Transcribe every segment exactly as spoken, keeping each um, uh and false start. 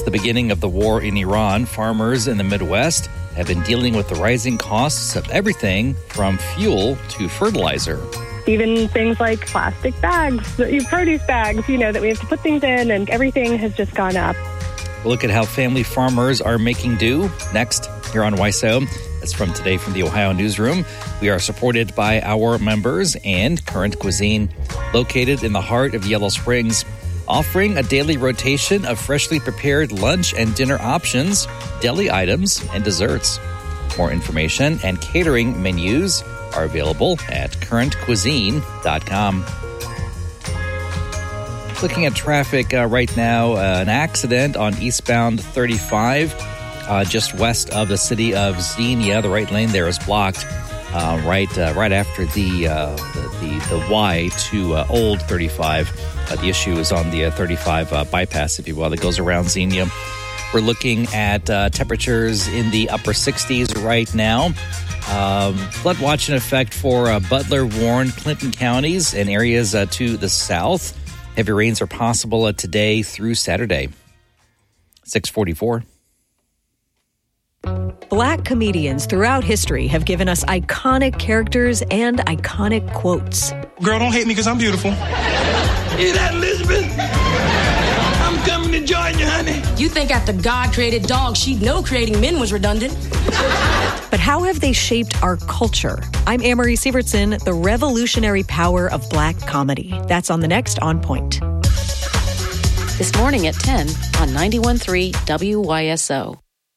Since the beginning of the war in Iran, farmers in the Midwest have been dealing with the rising costs of everything from fuel to fertilizer. Even things like plastic bags, produce bags, you know, that we have to put things in, and everything has just gone up. We'll look at how family farmers are making do next here on Y S O. That's from today from the Ohio Newsroom. We are supported by our members and Current Cuisine, located in the heart of Yellow Springs, offering a daily rotation of freshly prepared lunch and dinner options, deli items, and desserts. More information and catering menus are available at current cuisine dot com. Looking at traffic uh, right now, uh, an accident on eastbound thirty-five, uh, just west of the city of Xenia. The right lane there is blocked uh, right uh, right after the, uh, the, the the Y to uh, old thirty-five. Uh, the issue is on the uh, thirty-five uh, bypass, if you will, that goes around Xenia. We're looking at uh, temperatures in the upper sixties right now. Um, flood watch in effect for uh, Butler, Warren, Clinton counties and areas uh, to the south. Heavy rains are possible uh, today through Saturday. six forty-four. Black comedians throughout history have given us iconic characters and iconic quotes. Girl, don't hate me because I'm beautiful. Hear that, Elizabeth? I'm coming to join you, honey. You think after God created dogs, she'd know creating men was redundant. But how have they shaped our culture? I'm Amory Sievertson, the revolutionary power of Black comedy. That's on the next On Point. This morning at ten on ninety-one point three W Y S O.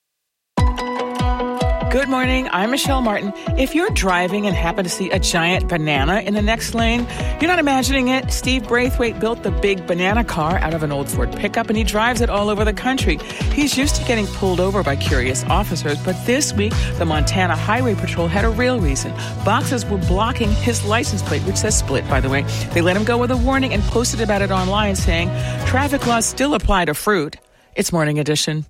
Good morning, I'm Michelle Martin. If you're driving and happen to see a giant banana in the next lane, you're not imagining it. Steve Braithwaite built the big banana car out of an old Ford pickup, and he drives it all over the country. He's used to getting pulled over by curious officers, but this week, the Montana Highway Patrol had a real reason. Boxes were blocking his license plate, which says split, by the way. They let him go with a warning and posted about it online, saying, traffic laws still apply to fruit. It's Morning Edition.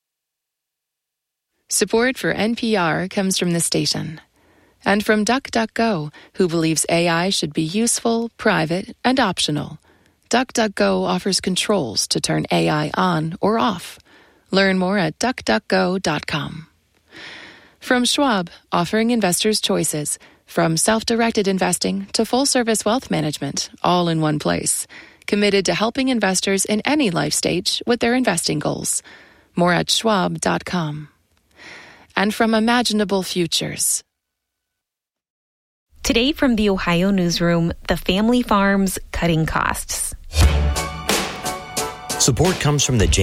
Support for N P R comes from the station and from DuckDuckGo, who believes A I should be useful, private, and optional. DuckDuckGo offers controls to turn A I on or off. Learn more at duck duck go dot com. From Schwab, offering investors choices, from self-directed investing to full-service wealth management, all in one place. Committed to helping investors in any life stage with their investing goals. More at schwab dot com. And from Imaginable Futures. Today from the Ohio Newsroom, the family farms cutting costs. Support comes from the